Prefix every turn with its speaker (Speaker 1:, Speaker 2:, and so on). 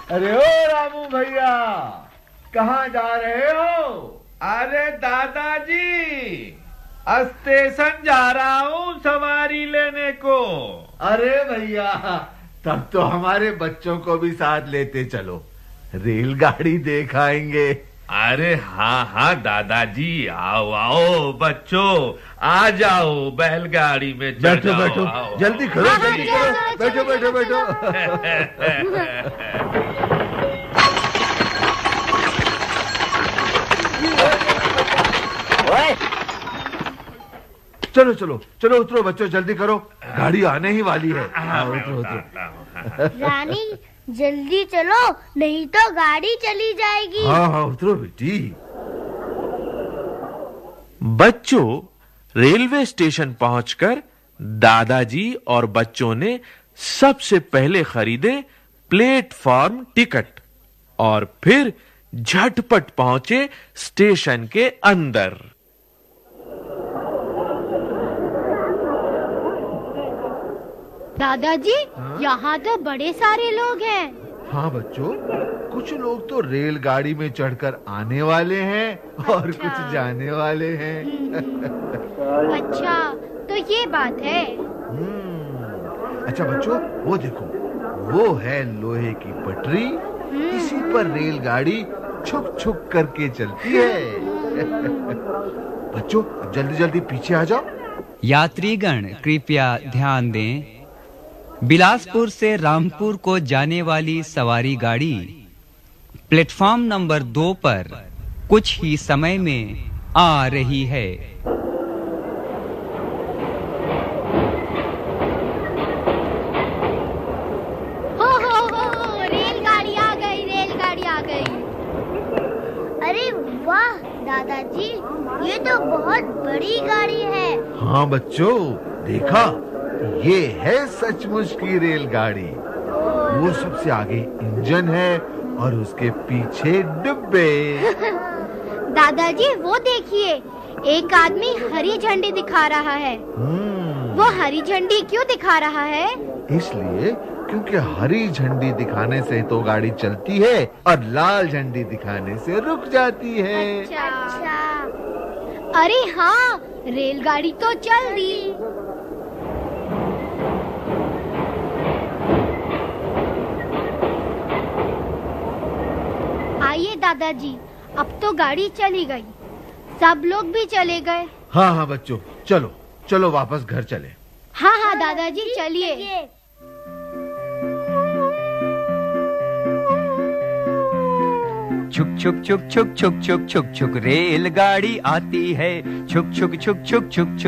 Speaker 1: अरे ओ रामू भैया, कहाँ जा रहे हो?
Speaker 2: अरे दादाजी, स्टेशन जा रहा हूँ सवारी लेने को।
Speaker 1: अरे भैया, तब तो हमारे बच्चों को भी साथ लेते चलो, रेलगाड़ी देख आएंगे।
Speaker 2: अरे हाँ हाँ दादाजी, आओ आओ बच्चों, आ जाओ बैलगाड़ी में चढ़
Speaker 1: बैठो
Speaker 2: जाओ,
Speaker 1: बैठो,
Speaker 2: आओ,
Speaker 1: जल्दी करो, जल्दी करो, बैठो बैठो बैठो। चलो चलो चलो, उतरो बच्चों, जल्दी करो, गाड़ी आने ही वाली है। उतरो उतरो।
Speaker 3: रानी जल्दी चलो, नहीं तो गाड़ी चली जाएगी।
Speaker 1: हाँ हाँ, उतरो बेटी।
Speaker 4: बच्चों, रेलवे स्टेशन पहुंचकर दादाजी और बच्चों ने सबसे पहले खरीदे प्लेटफॉर्म टिकट और फिर झटपट पहुंचे स्टेशन के अंदर।
Speaker 3: दादाजी, यहाँ तो बड़े सारे लोग हैं।
Speaker 1: हाँ बच्चों, कुछ लोग तो रेलगाड़ी में चढ़कर आने वाले हैं और कुछ जाने वाले हैं।
Speaker 3: अच्छा, तो ये बात है।
Speaker 1: अच्छा बच्चों, वो देखो, वो है लोहे की पटरी, इसी पर रेलगाड़ी छुक छुक करके चलती है। बच्चों, अब जल्दी जल्दी पीछे आ जाओ।
Speaker 5: यात्रीगण कृपया ध्यान दें, बिलासपुर से रामपुर को जाने वाली सवारी गाड़ी प्लेटफॉर्म नंबर 2 पर कुछ ही समय में आ रही है।
Speaker 3: हो, रेलगाड़ी आ गई, रेलगाड़ी आ गई। अरे वाह दादाजी, ये तो बहुत बड़ी गाड़ी है।
Speaker 1: हाँ बच्चों, देखा, ये है सचमुच की रेलगाड़ी। वो सबसे आगे इंजन है और उसके पीछे डिब्बे।
Speaker 3: दादाजी वो देखिए, एक आदमी हरी झंडी दिखा रहा है। वो हरी झंडी क्यों दिखा रहा है?
Speaker 1: इसलिए क्योंकि हरी झंडी दिखाने से तो गाड़ी चलती है और लाल झंडी दिखाने से रुक जाती है।
Speaker 3: अच्छा। अरे हाँ, रेलगाड़ी तो चल दी। आइए दादाजी, अब तो गाड़ी चली गई, सब लोग भी चले गए।
Speaker 1: हाँ हाँ बच्चों, चलो चलो वापस घर चले।
Speaker 3: हाँ हाँ दादाजी, चलिए।
Speaker 5: छुक छुक छुक छुक छुक छुक छुक छुक रेलगाड़ी आती है, छुक छुक छुक छुक छुक छुक।